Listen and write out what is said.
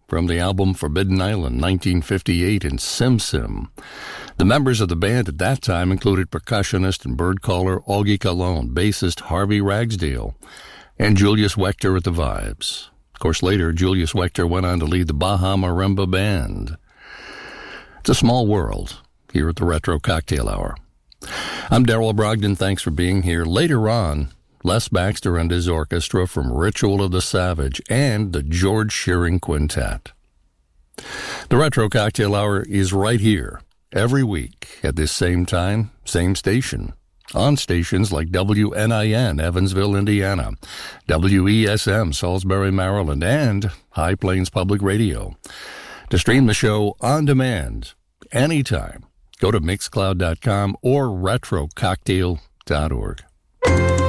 from the album Forbidden Island, 1958, and Sim Sim. The members of the band at that time included percussionist and bird caller Augie Colon, bassist Harvey Ragsdale, and Julius Wechter at the vibes. Of course, later, Julius Wechter went on to lead the Baja Marimba Band. It's a small world here at the Retro Cocktail Hour. I'm Darrell Brogdon. Thanks for being here. Later on, Les Baxter and his orchestra from Ritual of the Savage and the George Shearing Quintet. The Retro Cocktail Hour is right here every week at this same time, same station, on stations like WNIN, Evansville, Indiana, WESM, Salisbury, Maryland, and High Plains Public Radio. To stream the show on demand anytime, go to Mixcloud.com or RetroCocktail.org.